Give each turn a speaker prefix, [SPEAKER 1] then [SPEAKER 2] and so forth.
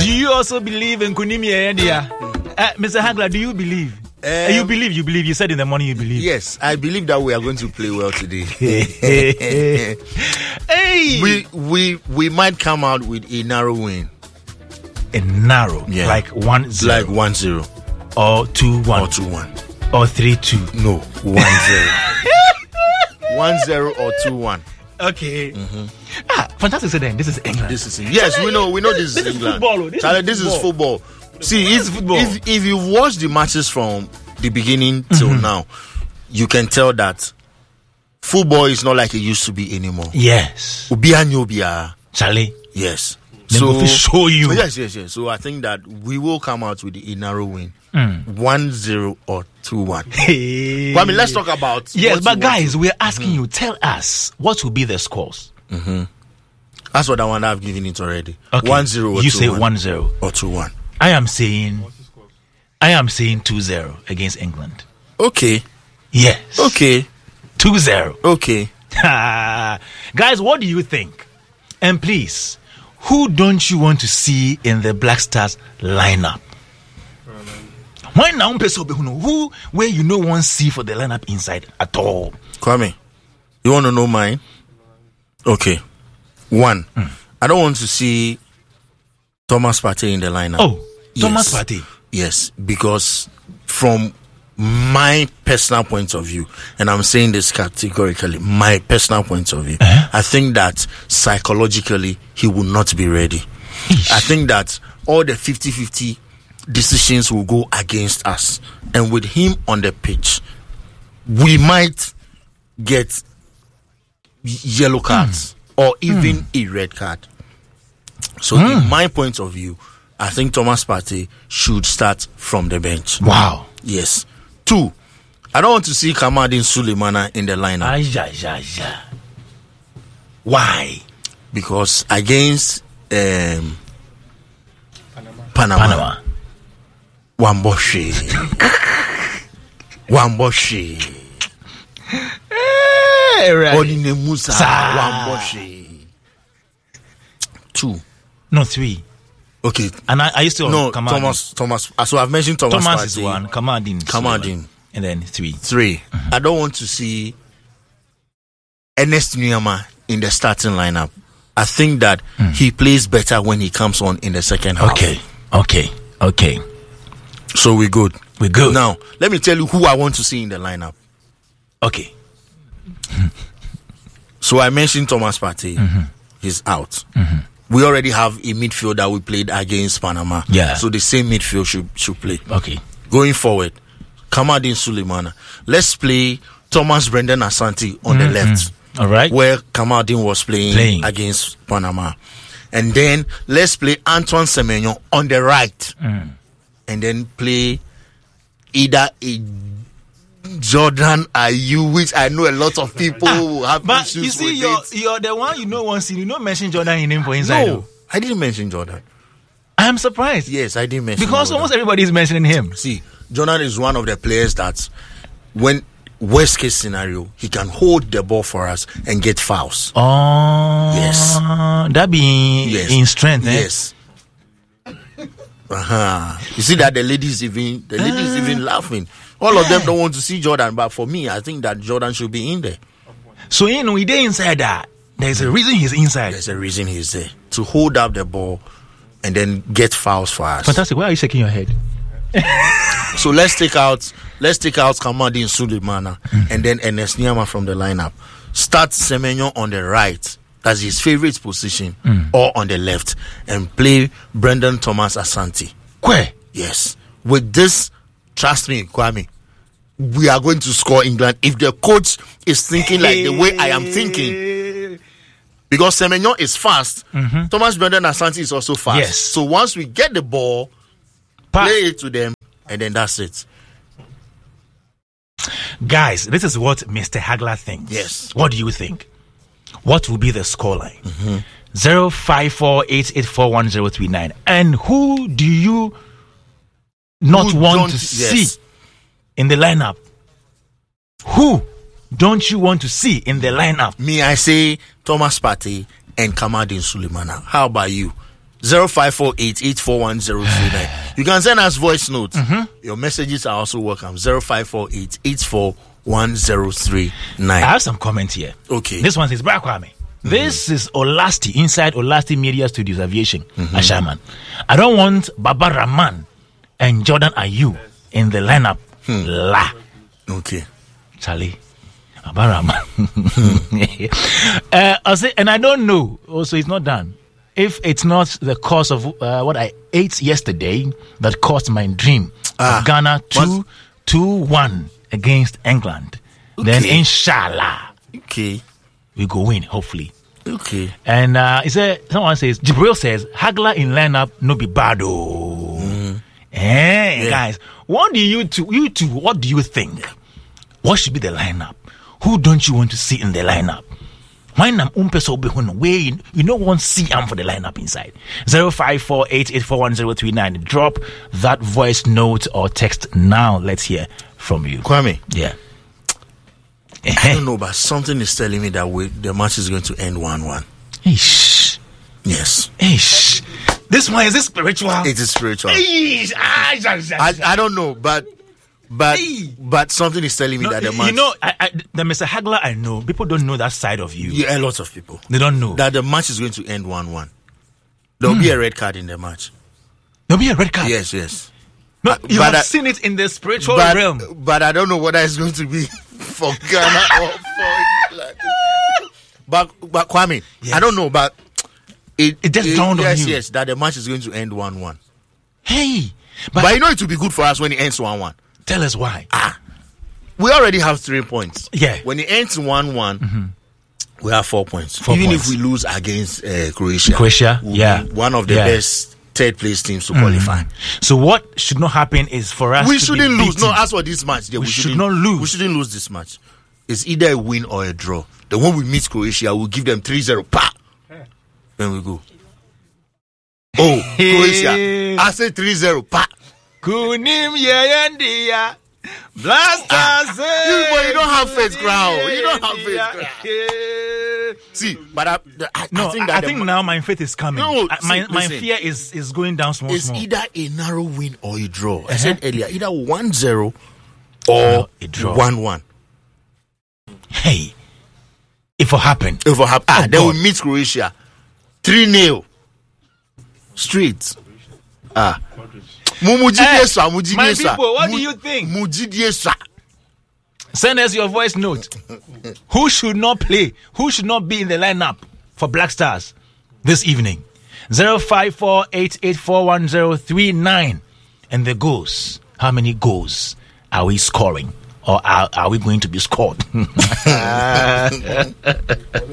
[SPEAKER 1] Do you also believe in Kunimi Edia? Mr. Hagler, do you believe? You believe. You said in the morning you believe.
[SPEAKER 2] Yes, I believe that we are going to play well today.
[SPEAKER 1] Hey!
[SPEAKER 2] We might come out with a narrow win.
[SPEAKER 1] A narrow?
[SPEAKER 2] Yeah.
[SPEAKER 1] Like 1-0.
[SPEAKER 2] Like 1-0.
[SPEAKER 1] Or 2-1.
[SPEAKER 2] Or 2-1.
[SPEAKER 1] Or 3-2.
[SPEAKER 2] No, 1-0. 1-0 or 2-1.
[SPEAKER 1] Okay. Fantastic. So then, this is England.
[SPEAKER 2] Yes, we know this is England.
[SPEAKER 1] Football.
[SPEAKER 2] This is football. See, if you watch the matches from the beginning till now, you can tell that football is not like it used to be anymore.
[SPEAKER 1] Yes.
[SPEAKER 2] Charlie. Yes.
[SPEAKER 1] So show you.
[SPEAKER 2] Yes. So I think that we will come out with a narrow win. 1-0 or 2-1.
[SPEAKER 1] Hey.
[SPEAKER 2] But I mean, let's talk about.
[SPEAKER 1] Yes, but guys, we're asking you, tell us what will be the scores.
[SPEAKER 2] That's what I've given it already.
[SPEAKER 1] Okay.
[SPEAKER 2] 1-0 or 2-1.
[SPEAKER 1] You say 1-0
[SPEAKER 2] or 2-1.
[SPEAKER 1] I am saying 2-0 against England.
[SPEAKER 2] Okay.
[SPEAKER 1] Yes.
[SPEAKER 2] Okay.
[SPEAKER 1] 2-0.
[SPEAKER 2] Okay.
[SPEAKER 1] Guys, what do you think? And please, who don't you want to see in the Black Stars lineup? Why now? Who where you no one see for the lineup inside at all?
[SPEAKER 2] Kwame, you want to know mine? Okay. 1. I don't want to see Thomas Partey in the lineup.
[SPEAKER 1] Oh, Thomas Partey.
[SPEAKER 2] Yes, because from my personal point of view, and I'm saying this categorically, my personal point of view, I think that psychologically he will not be ready. I think that all the 50-50 decisions will go against us, and with him on the pitch, we might get yellow cards or even a red card. So in my point of view, I think Thomas Partey should start from the bench.
[SPEAKER 1] Wow.
[SPEAKER 2] Yes. 2, I don't want to see Kamaldeen Sulemana in the lineup.
[SPEAKER 1] Why?
[SPEAKER 2] Because against Panama. Wamboshi. Odine Musa. Wamboshi. 2.
[SPEAKER 1] No, 3.
[SPEAKER 2] Okay.
[SPEAKER 1] And I used to
[SPEAKER 2] no Thomas. So I've mentioned Thomas
[SPEAKER 1] is 1. Kamaldeen. And then 3.
[SPEAKER 2] I don't want to see Ernest Nuama in the starting lineup. I think that he plays better when he comes on in the second half.
[SPEAKER 1] Okay.
[SPEAKER 2] So we're good.
[SPEAKER 1] Now,
[SPEAKER 2] let me tell you who I want to see in the lineup.
[SPEAKER 1] Okay.
[SPEAKER 2] So I mentioned Thomas Partey. He's out. We already have a midfield that we played against Panama.
[SPEAKER 1] Yeah.
[SPEAKER 2] So the same midfield should play.
[SPEAKER 1] Okay.
[SPEAKER 2] Going forward, Kamaldeen Sulemana. Let's play Thomas Brendan Asante on the left.
[SPEAKER 1] All right.
[SPEAKER 2] Where Kamaldeen was playing against Panama. And then let's play Antoine Semenyo on the right. And then play either a Jordan Ayew, which I know a lot of people have
[SPEAKER 1] but
[SPEAKER 2] issues
[SPEAKER 1] you see,
[SPEAKER 2] with
[SPEAKER 1] you're the one you don't mention Jordan in name for inside.
[SPEAKER 2] No, I didn't mention Jordan.
[SPEAKER 1] I am surprised.
[SPEAKER 2] Yes, I didn't mention
[SPEAKER 1] because
[SPEAKER 2] Jordan.
[SPEAKER 1] Almost everybody is mentioning him.
[SPEAKER 2] See, Jordan is one of the players that when worst case scenario, he can hold the ball for us and get fouls.
[SPEAKER 1] Oh,
[SPEAKER 2] yes,
[SPEAKER 1] that be in strength.
[SPEAKER 2] Yes. You see that the ladies even laughing. All of them don't want to see Jordan, but for me, I think that Jordan should be in there.
[SPEAKER 1] So he inside that. There's a reason he's inside.
[SPEAKER 2] There's a reason he's there to hold up the ball and then get fouls for us.
[SPEAKER 1] Fantastic. Why are you shaking your head?
[SPEAKER 2] So let's take out Kamaldeen Sulemana and then Ernest Nuama from the lineup. Start Semenyo on the right. That's his favorite position, or on the left, and play Brendan Thomas Asante.
[SPEAKER 1] Where?
[SPEAKER 2] Yes. With this, trust me, Kwame, we are going to score England if the coach is thinking like the way I am thinking. Because Semenyo is fast. Thomas Brendan Asante is also fast.
[SPEAKER 1] Yes.
[SPEAKER 2] So once we get the ball, play it to them, and then that's it.
[SPEAKER 1] Guys, this is what Mr. Hagler thinks.
[SPEAKER 2] Yes.
[SPEAKER 1] What do you think? What will be the scoreline? 0548841039. And who do you not want to see in the lineup? Who don't you want to see in the lineup?
[SPEAKER 2] Me, I say Thomas Partey and Kamaldeen Sulemana. How about you? 0548841039. You can send us voice notes. Your messages are also welcome. 0548841039.
[SPEAKER 1] I have some comments here.
[SPEAKER 2] Okay.
[SPEAKER 1] This one says, Brakwame. This is Olasti, inside Olasti Media Studios Aviation, Ashaman. I don't want Baba Rahman and Jordan Ayew in the lineup. La.
[SPEAKER 2] Okay.
[SPEAKER 1] Charlie. Baba Rahman. I say, and I don't know. Also, it's not done. If it's not the cause of what I ate yesterday that caused my dream of Ghana 2-1 against England, then inshallah, we go win, hopefully.
[SPEAKER 2] Okay.
[SPEAKER 1] And someone says, Jibril says, Hagler in lineup no be bad. Guys, what do you two, what do you think? What should be the lineup? Who don't you want to see in the lineup? Why nam umpeso behuno? Where you don't want to see for the lineup inside. 0548841039. Drop that voice note or text now. Let's hear from you.
[SPEAKER 2] Kwame.
[SPEAKER 1] Yeah.
[SPEAKER 2] I don't know, but something is telling me that the match is going to end 1-1.
[SPEAKER 1] Ish.
[SPEAKER 2] Yes.
[SPEAKER 1] Ish. This one, is this spiritual?
[SPEAKER 2] It is spiritual.
[SPEAKER 1] Ish.
[SPEAKER 2] I don't know, but something is telling me that the match...
[SPEAKER 1] You know, the Mr. Hagler I know, people don't know that side of you.
[SPEAKER 2] Yeah, a lot of people.
[SPEAKER 1] They don't know.
[SPEAKER 2] That the match is going to end 1-1. There will be a red card in the match.
[SPEAKER 1] There will be a red card?
[SPEAKER 2] Yes.
[SPEAKER 1] No, you have seen it in the spiritual realm.
[SPEAKER 2] But I don't know whether it's going to be for Ghana or for England. But Kwame, yes. I don't know, but it
[SPEAKER 1] just dawned on you.
[SPEAKER 2] Yes, that the match is going to end 1-1.
[SPEAKER 1] Hey,
[SPEAKER 2] but you know it will be good for us when it ends 1-1.
[SPEAKER 1] Tell us why.
[SPEAKER 2] We already have 3 points.
[SPEAKER 1] Yeah.
[SPEAKER 2] When it ends 1-1, we have 4 points. Even if we lose against Croatia,
[SPEAKER 1] yeah,
[SPEAKER 2] one of the best third place teams to qualify.
[SPEAKER 1] So what should not happen is for us
[SPEAKER 2] we shouldn't lose. No, as for this match, we
[SPEAKER 1] should not lose.
[SPEAKER 2] We shouldn't lose this match. It's either a win or a draw. The one we meet Croatia, we'll give them 3-0. Pa! Then we go. Oh, Croatia. I say 3-0. Pa!
[SPEAKER 1] Kunim Yayandia. Blasters.
[SPEAKER 2] You don't have faith, crowd. You don't have faith, crowd. See, but I think
[SPEAKER 1] now my faith is coming.
[SPEAKER 2] No,
[SPEAKER 1] my fear is going down small.
[SPEAKER 2] It's either a narrow win or a draw. I said earlier, either 1-0 or
[SPEAKER 1] a draw.
[SPEAKER 2] 1-1.
[SPEAKER 1] Hey, if it happen,
[SPEAKER 2] then we meet Croatia 3-0 straight.
[SPEAKER 1] My people, what do you think? Send us your voice note. Who should not play? Who should not be in the lineup for Black Stars this evening? 0548841039. And the goals. How many goals are we scoring? Or are we going to be scored?